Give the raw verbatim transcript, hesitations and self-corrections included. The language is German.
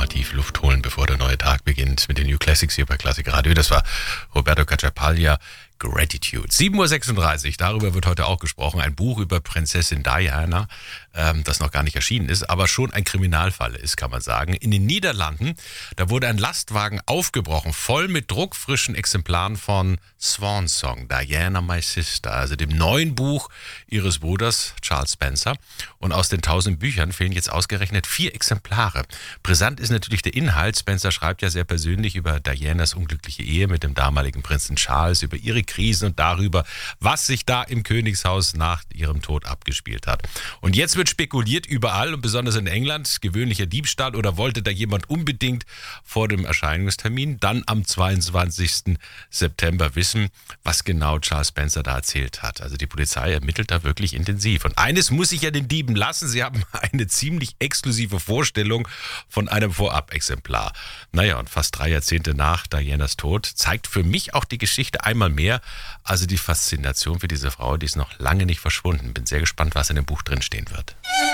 tief Luft holen, bevor der neue Tag beginnt mit den New Classics hier bei Classic Radio. Das war Roberto Cacciapaglia, Gratitude. sieben Uhr sechsunddreißig, darüber wird heute auch gesprochen. Ein Buch über Prinzessin Diana, ähm, das noch gar nicht erschienen ist, aber schon ein Kriminalfall ist, kann man sagen. In den Niederlanden, da wurde ein Lastwagen aufgebrochen, voll mit druckfrischen Exemplaren von Swan Song, Diana My Sister, also dem neuen Buch ihres Bruders Charles Spencer. Und aus den tausend Büchern fehlen jetzt ausgerechnet vier Exemplare. Brisant ist natürlich der Inhalt. Spencer schreibt ja sehr persönlich über Dianas unglückliche Ehe mit dem damaligen Prinzen Charles, über ihre Krisen und darüber, was sich da im Königshaus nach ihrem Tod abgespielt hat. Und jetzt wird spekuliert überall und besonders in England, gewöhnlicher Diebstahl oder wollte da jemand unbedingt vor dem Erscheinungstermin dann am zweiundzwanzigsten September wissen, was genau Charles Spencer da erzählt hat. Also die Polizei ermittelt da wirklich intensiv. Und eines muss ich ja den Dieben lassen, sie haben eine ziemlich exklusive Vorstellung von einem Vorab-Exemplar. Naja, und fast drei Jahrzehnte nach Dianas Tod zeigt für mich auch die Geschichte einmal mehr, also die Faszination für diese Frau, die ist noch lange nicht verschwunden. Bin sehr gespannt, was in dem Buch drin stehen wird.